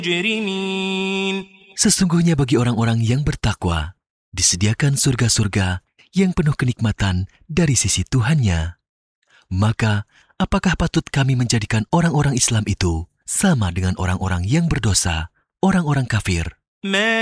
Sesungguhnya bagi orang-orang yang bertakwa, disediakan surga-surga yang penuh kenikmatan dari sisi Tuhannya. Maka, apakah patut kami menjadikan orang-orang Islam itu sama dengan orang-orang yang berdosa, orang-orang kafir?